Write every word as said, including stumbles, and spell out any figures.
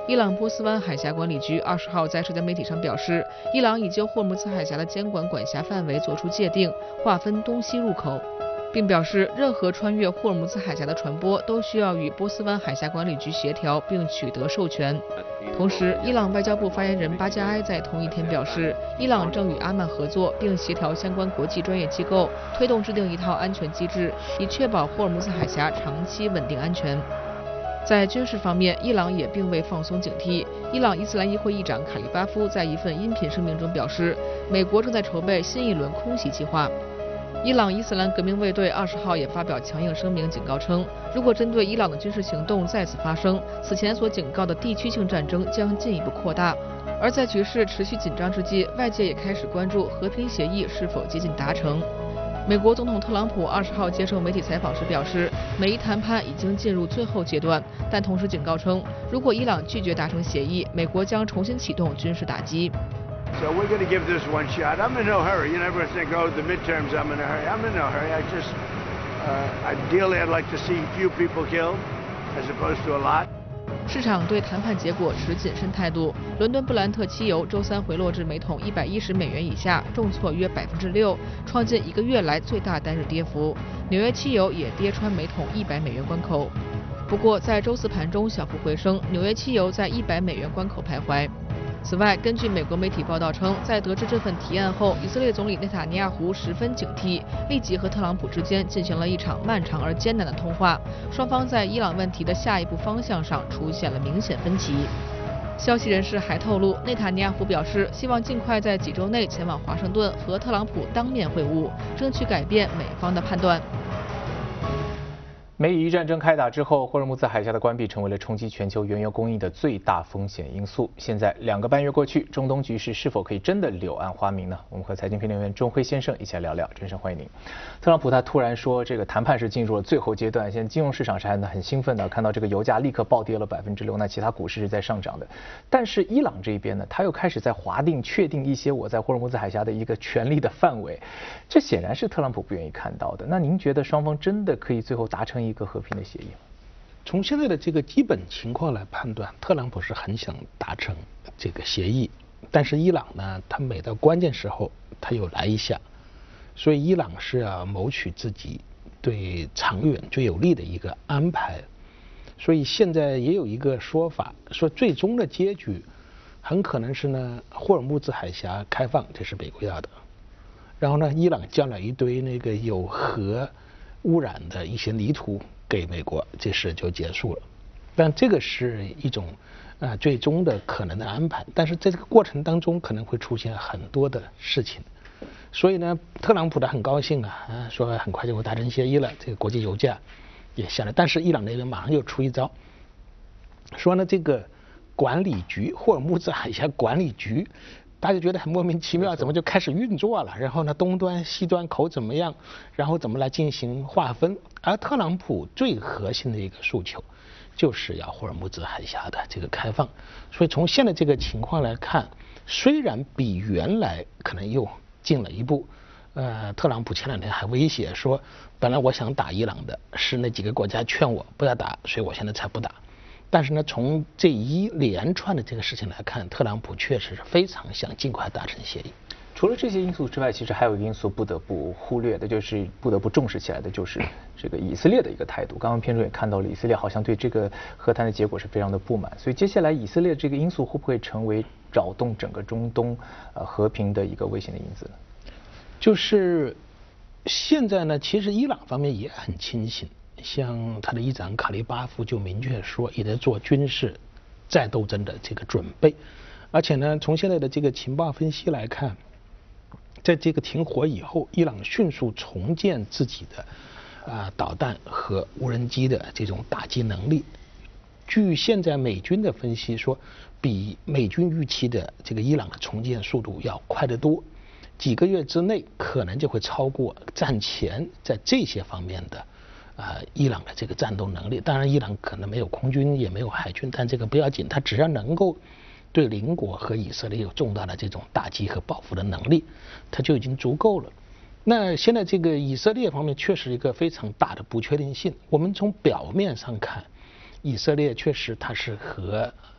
伊朗波斯湾海峡管理局二十号在社交媒体上表示，伊朗已就霍尔木兹海峡的监管管辖范围作出界定，划分东西入口，并表示任何穿越霍尔木兹海峡的船舶都需要与波斯湾海峡管理局协调并取得授权。同时，伊朗外交部发言人巴加埃在同一天表示，伊朗正与阿曼合作，并协调相关国际专业机构，推动制定一套安全机制，以确保霍尔木兹海峡长期稳定安全。在军事方面，伊朗也并未放松警惕。伊朗伊斯兰议会议长卡利巴夫在一份音频声明中表示，美国正在筹备新一轮空袭计划。伊朗伊斯兰革命卫队二十号也发表强硬声明，警告称，如果针对伊朗的军事行动再次发生，此前所警告的地区性战争将进一步扩大。而在局势持续紧张之际，外界也开始关注和平协议是否接近达成。美国总统特朗普二十号接受媒体采访时表示，美伊谈判已经进入最后阶段，但同时警告称，如果伊朗拒绝达成协议，美国将重新启动军事打击。 So we're going to give this one shot. I'm in no hurry. You never think, oh, the midterms, I'm in a hurry. I'm in no hurry. I just, uh, ideally, I'd like to see few people killed as opposed to a lot. 市场对谈判结果持谨慎态度。伦敦布兰特期油周三回落至每桶一百一十美元以下，重挫约百分之六，创近一个月来最大单日跌幅。纽约期油也跌穿每桶一百美元关口。不过，在周四盘中小幅回升，纽约期油在一百美元关口徘徊。此外，根据美国媒体报道称，在得知这份提案后，以色列总理内塔尼亚胡十分警惕，立即和特朗普之间进行了一场漫长而艰难的通话，双方在伊朗问题的下一步方向上出现了明显分歧。消息人士还透露，内塔尼亚胡表示希望尽快在几周内前往华盛顿和特朗普当面会晤，争取改变美方的判断。 美以伊战争开打之后，霍尔木兹海峡的关闭成为了冲击全球原油供应的最大风险因素。现在两个半月过去，中东局势是否可以真的柳暗花明呢？我们和财经评论员钟辉先生一起来聊聊。真诚欢迎您。特朗普他突然说，这个谈判是进入了最后阶段，现在金融市场上很兴奋的，看到这个油价立刻暴跌了百分之六，那其他股市是在上涨的。但是伊朗这一边呢，他又开始在划定、确定一些我在霍尔木兹海峡的一个权利的范围，这显然是特朗普不愿意看到的。那您觉得双方真的可以最后达成一个和平的协议吗？ 从现在的这个基本情况来判断，特朗普是很想达成这个协议，但是伊朗呢，他每到关键时候他又来一下，所以伊朗是要谋取自己对长远最有利的一个安排。所以现在也有一个说法，说最终的结局很可能是呢，霍尔木兹海峡开放，这是美国要的，然后呢，伊朗交了一堆那个有核污染的一些泥土给美国，这事就结束了。但这个是一种啊、呃、最终的可能的安排，但是在这个过程当中可能会出现很多的事情，所以呢，特朗普的很高兴啊，啊说很快就会达成协议了，这个国际油价也下来。但是伊朗那边马上又出一招，说呢这个管理局霍尔木兹海峡管理局。大家觉得很莫名其妙，怎么就开始运作了？然后呢，东端、西端口怎么样？然后怎么来进行划分？而特朗普最核心的一个诉求，就是要霍尔木兹海峡的这个开放。所以从现在这个情况来看，虽然比原来可能又进了一步，呃，特朗普前两天还威胁说，本来我想打伊朗的，是那几个国家劝我不要打，所以我现在才不打。但是呢，从这一连串的这个事情来看，特朗普确实是非常想尽快达成协议。 除了这些因素之外，其实还有一个因素不得不忽略的，就是不得不重视起来的，就是这个以色列的一个态度。刚刚片中也看到了，以色列好像对这个和谈的结果是非常的不满，所以接下来以色列这个因素会不会成为扰动整个中东呃和平的一个危险的因子呢？ 就是现在呢，其实伊朗方面也很清醒。像他的议长卡利巴夫就明确说，也在做军事再斗争的这个准备，而且呢，从现在的这个情报分析来看，在这个停火以后，伊朗迅速重建自己的啊、呃、导弹和无人机的这种打击能力。据现在美军的分析说，比美军预期的这个伊朗的重建速度要快得多，几个月之内可能就会超过战前在这些方面的。啊、呃，伊朗的这个战斗能力，当然伊朗可能没有空军，也没有海军，但这个不要紧，它只要能够对邻国和以色列有重大的这种打击和报复的能力，它就已经足够了。那现在这个以色列方面确实一个非常大的不确定性。我们从表面上看，以色列确实它是和